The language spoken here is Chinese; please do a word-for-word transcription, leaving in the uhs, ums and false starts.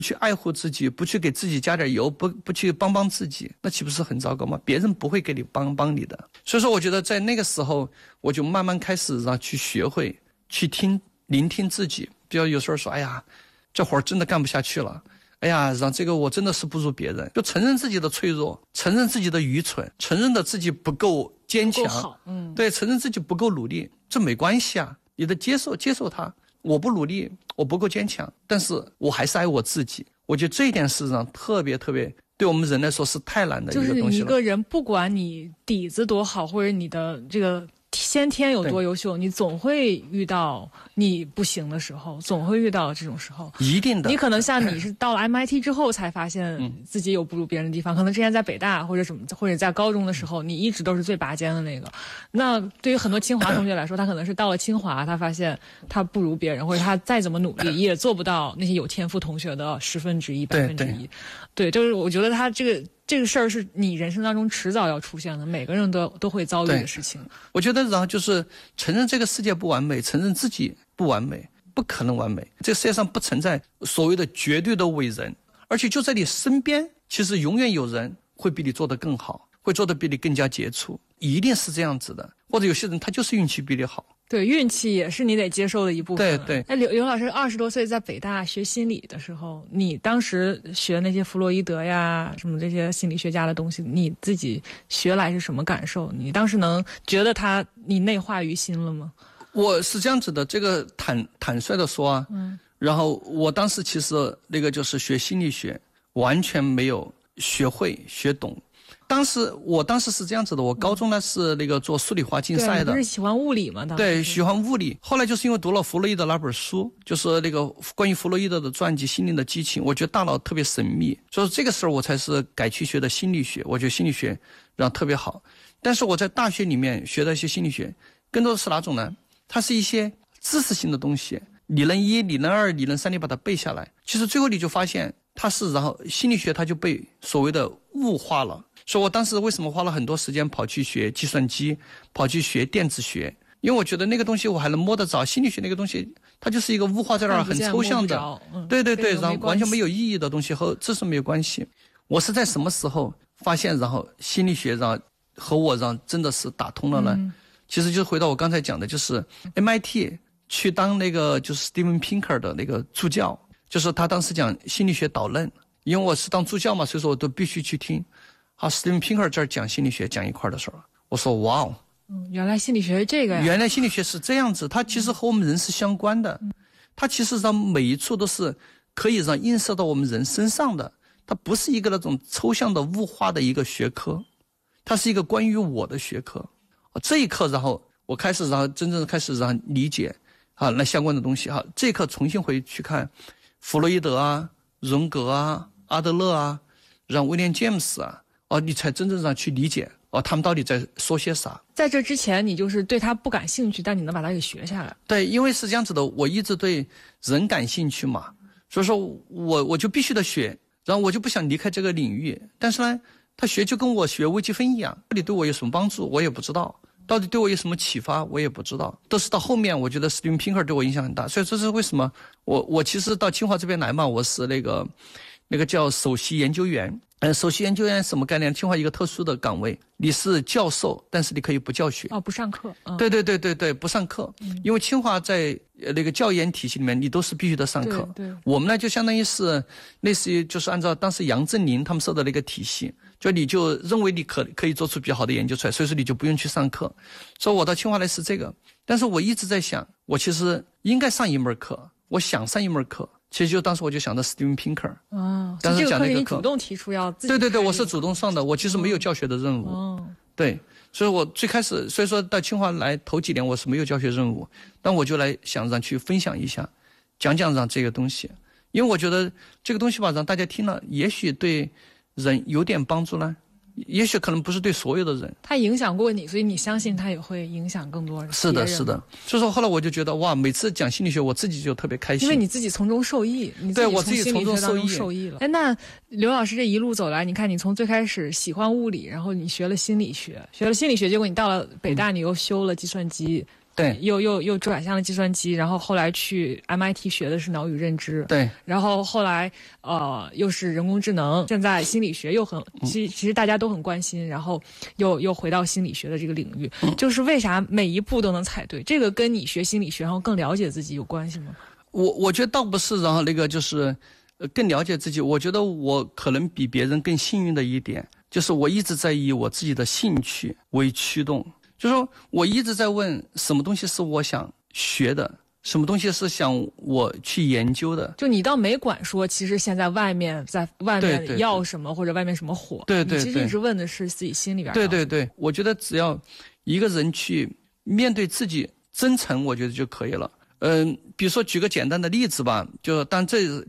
去爱护自己，不去给自己加点油，不不去帮帮自己，那岂不是很糟糕吗？别人不会给你帮帮你的。所以说我觉得在那个时候我就慢慢开始让去学会去听聆听自己。比如有时候说，哎呀这活儿真的干不下去了，哎呀让这个我真的是不如别人，就承认自己的脆弱，承认自己的愚蠢，承认的自己不够坚强， 不够好，嗯， 对，承认自己不够努力，这没关系啊，你得接受接受它。我不努力，我不够坚强，但是我还是爱我自己。我觉得这一点事实上特别特别，对我们人来说是太难的一个东西了。 就是你一个人，不管你底子多好，或者你的这个先天有多优秀，你总会遇到你不行的时候，总会遇到这种时候。 一定的。 你可能像你是到了 M I T 之后才发现自己有不如别人的地方，嗯、可能之前在北大或者什么，或者在高中的时候，你一直都是最拔尖的那个。那对于很多清华同学来说，他可能是到了清华，他发现他不如别人，或者他再怎么努力也做不到那些有天赋同学的十分之一、百分之一。对，就是我觉得他这个。这个事儿是你人生当中迟早要出现的，每个人都都会遭遇的事情。 我觉得然后就是承认这个世界不完美，承认自己不完美，不可能完美。这个世界上不存在所谓的绝对的伟人，而且就在你身边，其实永远有人会比你做得更好，会做得比你更加杰出，一定是这样子的。或者有些人他就是运气比你好。 对，运气也是你得接受的一部分。 对对。 那刘刘老师二十多岁在北大学心理的时候，你当时学那些弗洛伊德呀，什么这些心理学家的东西，你自己学来是什么感受？你当时能觉得他你内化于心了吗？ 我是这样子的，这个坦坦率的说啊，嗯，然后我当时其实那个就是学心理学，完全没有学会学懂。当时我当时是这样子的，我高中呢是那个做数理化竞赛的。 对，你不是喜欢物理吗？当时对，喜欢物理。后来就是因为读了弗洛伊德那本书，就是那个关于弗洛伊德的传记《心灵的激情》，我觉得大脑特别神秘，所以这个时候我才是改去学的心理学。我觉得心理学让特别好。但是我在大学里面学的一些心理学，更多的是哪种呢？它是一些知识性的东西，理论一、理论二、理论三，你把它背下来，其实最后你就发现它是，然后心理学它就被所谓的物化了。所以我当时为什么花了很多时间跑去学计算机，跑去学电子学，因为我觉得那个东西我还能摸得着，心理学那个东西它就是一个物化在那儿很抽象的， 嗯、 对对对，然后完全没有意义的东西，和知识没有关系。我是在什么时候发现然后心理学让和我让真的是打通了呢？嗯、其实就回到我刚才讲的，就是 M I T 去当那个就是 Steven Pinker 的那个助教，就是他当时讲心理学导论，因为我是当助教嘛，所以说我都必须去听。啊 ，Steven Pinker 这儿讲心理学讲一块的时候，我说哇哦， 嗯，原来心理学是这个呀！ 原来心理学是这样子，它其实和我们人是相关的，嗯、它其实让每一处都是可以让映射到我们人身上的，它不是一个那种抽象的物化的一个学科，它是一个关于我的学科。这一刻，然后我开始，然后真正开始然后理解啊那相关的东西哈。这一刻重新回去看弗洛伊德啊、荣格啊、阿德勒啊，让威廉詹姆斯啊。哦，你才真正上去理解哦，他们到底在说些啥？ 在这之前，你就是对他不感兴趣，但你能把它给学下来。 对，因为是这样子的，我一直对人感兴趣嘛，所以说我我就必须得学，然后我就不想离开这个领域。但是呢，他学就跟我学微积分一样，到底对我有什么帮助，我也不知道；到底对我有什么启发，我也不知道。都是到后面，我觉得 Steven Pinker 对我影响很大，所以这是为什么我我其实到清华这边来嘛，我是那个那个叫首席研究员。嗯，首席研究员什么概念？清华一个特殊的岗位，你是教授，但是你可以不教学。 哦，不上课。嗯、 对对对对对，不上课。嗯、因为清华在那个教研体系里面，你都是必须得上课。 对对。 我们呢，就相当于是类似于就是按照当时杨振宁他们设的那个体系，就你就认为你可可以做出比较好的研究出来，所以说你就不用去上课。所以我到清华来是这个，但是我一直在想，我其实应该上一门课，我想上一门课。其实就当时我就想到 Steven Pinker， 哦， 当时讲那个课， 这个课你主动提出要自己。 对对对，我是主动上的，我其实没有教学的任务。 哦， 对，所以我最开始，所以说到清华来头几年我是没有教学任务，但我就来想让去分享一下，讲讲让这个东西，因为我觉得这个东西吧，让大家听了，也许对人有点帮助呢。也许可能不是对所有的人， 他影响过你，所以你相信他也会影响更多人。 是的，是的。所以说后来我就觉得哇，每次讲心理学，我自己就特别开心， 因为你自己从中受益，你对我自己从中受益受益了。哎，那刘老师这一路走来，你看你从最开始喜欢物理，然后你学了心理学，学了心理学，结果你到了北大，你又修了计算机对， 又又又转向了计算机，然后后来去 M I T 学的是脑语认知， 对， 然后后来呃又是人工智能，现在心理学又很，其其实大家都很关心，然后又又回到心理学的这个领域，嗯、就是为啥每一步都能踩对？这个跟你学心理学然后更了解自己有关系吗？ 我我觉得倒不是，然后那个就是呃更了解自己。我觉得我可能比别人更幸运的一点，就是我一直在以我自己的兴趣为驱动。就是说我一直在问什么东西是我想学的，什么东西是想我去研究的。 就你倒没管说其实现在外面在外面要什么，对对对，或者外面什么火， 对对对， 你其实一直问的是自己心里边。 对对对，我觉得只要一个人去面对自己真诚，我觉得就可以了。嗯，比如说举个简单的例子吧，就当这